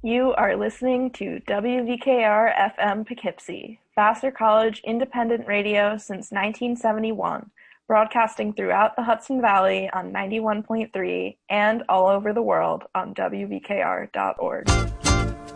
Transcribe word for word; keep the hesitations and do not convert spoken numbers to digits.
You are listening to W V K R F M Poughkeepsie, Vassar College independent radio since nineteen seventy-one, broadcasting throughout the Hudson Valley on ninety-one point three and all over the world on W V K R dot org.